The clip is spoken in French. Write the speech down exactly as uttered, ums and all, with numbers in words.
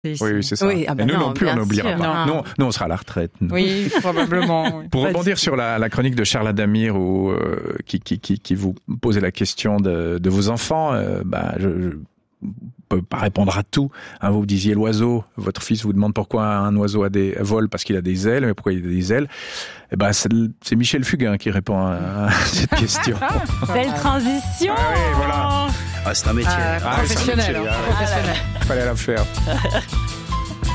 Oui, oui, c'est ça. Oui, ah ben et nous non, non plus, on n'oubliera pas. Nous, nous, on sera à la retraite. Nous. Oui, probablement. Oui. Pour rebondir sur la, la chronique de Charles Adamir, où, euh, qui, qui, qui, qui vous posait la question de, de vos enfants, euh, bah, je, je peux pas répondre à tout. Hein, vous disiez l'oiseau. Votre fils vous demande pourquoi un oiseau a des vole parce qu'il a des ailes, mais pourquoi il a des ailes. Eh ben, c'est, c'est Michel Fugain qui répond à, à cette question. Belle transition. Ah oui, voilà. Ah, c'est un métier. Ah, Ah, professionnel. c'est un métier. Hein, professionnel. Fallait la faire.